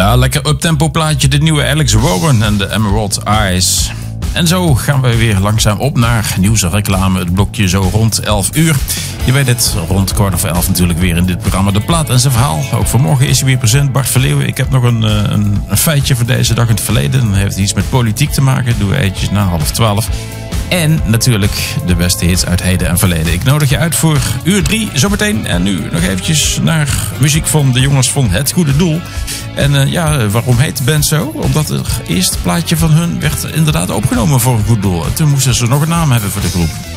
Ja, lekker uptempo plaatje. De nieuwe Alex Warren en de Emerald Eyes. En zo gaan we weer langzaam op naar nieuws en reclame. Het blokje zo rond 11 uur. Je weet het, rond 11:15 natuurlijk weer in dit programma De Plaat en zijn verhaal. Ook vanmorgen is hij weer present, Bart Verleeuwen. Ik heb nog een feitje voor deze dag in het verleden. Dan heeft iets met politiek te maken. Doen we eventjes na 11:30. En natuurlijk de beste hits uit heden en verleden. Ik nodig je uit voor uur 3 zometeen. En nu nog eventjes naar muziek van de jongens van Het Goede Doel. En waarom heet de band zo? Omdat het eerste plaatje van hun werd inderdaad opgenomen voor een goed doel. En toen moesten ze nog een naam hebben voor de groep.